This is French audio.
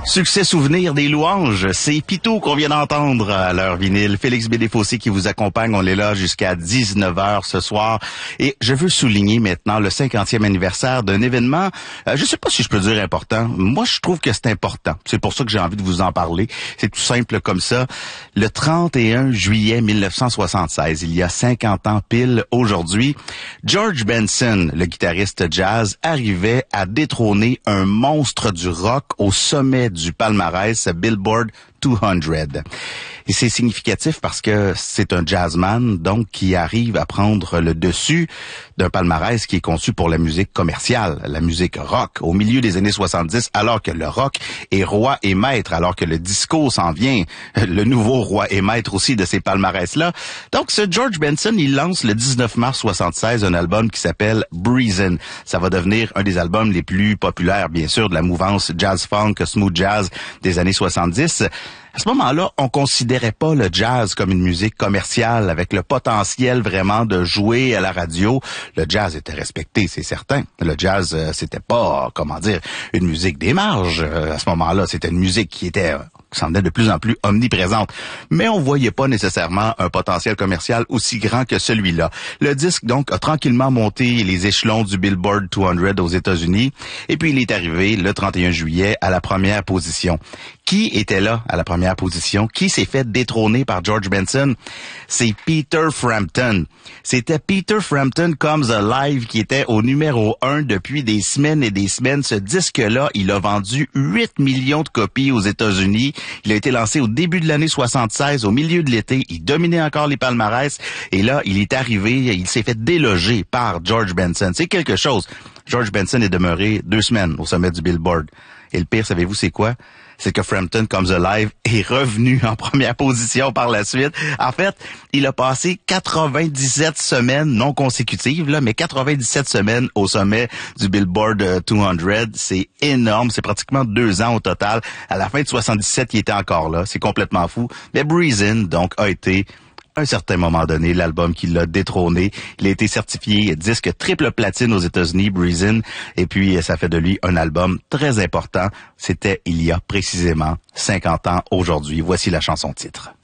Succès souvenir des louanges, c'est Pitou qu'on vient d'entendre à l'heure vinyle. Félix Bédé-Fossé qui vous accompagne, on est là jusqu'à 19h ce soir. Et je veux souligner maintenant le 50e anniversaire d'un événement, je sais pas si je peux dire important, moi je trouve que c'est important. C'est pour ça que j'ai envie de vous en parler. C'est tout simple comme ça. Le 31 juillet 1976, il y a 50 ans pile aujourd'hui, George Benson, le guitariste jazz, arrivait à détrôner un monstre du rock au sommet du palmarès Billboard 200. Et c'est significatif parce que c'est un jazzman, donc, qui arrive à prendre le dessus d'un palmarès qui est conçu pour la musique commerciale, la musique rock, au milieu des années 70, alors que le rock est roi et maître, alors que le disco s'en vient, le nouveau roi et maître aussi de ces palmarès-là. Donc, ce George Benson, il lance le 19 mars 76 un album qui s'appelle Breezin'. Ça va devenir un des albums les plus populaires, bien sûr, de la mouvance jazz-funk, smooth jazz des années 70. À ce moment-là, on considérait pas le jazz comme une musique commerciale avec le potentiel vraiment de jouer à la radio. Le jazz était respecté, c'est certain. Le jazz, c'était pas, une musique des marges. À ce moment-là, c'était une musique qui semblait de plus en plus omniprésente. Mais on voyait pas nécessairement un potentiel commercial aussi grand que celui-là. Le disque, donc, a tranquillement monté les échelons du Billboard 200 aux États-Unis. Et puis, il est arrivé le 31 juillet à la première position. Qui était là à la première position? Qui s'est fait détrôner par George Benson? C'est Peter Frampton. C'était Peter Frampton Comes Alive qui était au numéro 1 depuis des semaines et des semaines. Ce disque-là, il a vendu 8 millions de copies aux États-Unis. Il a été lancé au début de l'année 76, au milieu de l'été. Il dominait encore les palmarès. Et là, il est arrivé, il s'est fait déloger par George Benson. C'est quelque chose. George Benson est demeuré 2 semaines au sommet du Billboard. Et le pire, savez-vous, c'est quoi? C'est que Frampton Comes Alive est revenu en première position par la suite. En fait, il a passé 97 semaines non consécutives, là, mais 97 semaines au sommet du Billboard 200. C'est énorme. C'est pratiquement 2 ans au total. À la fin de 77, il était encore là. C'est complètement fou. Mais Breezin', donc, a été à un certain moment donné, l'album qui l'a détrôné. Il a été certifié disque triple platine aux États-Unis, Breezin', et puis ça fait de lui un album très important. C'était il y a précisément 50 ans aujourd'hui. Voici la chanson titre.